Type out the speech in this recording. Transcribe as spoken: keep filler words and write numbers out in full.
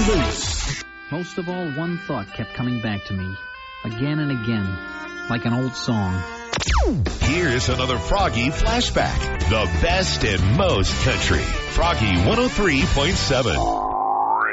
loose. Most of all, one thought kept coming back to me, again and again, like an old song. Here's another Froggy flashback. The best and most country. Froggy one oh three point seven.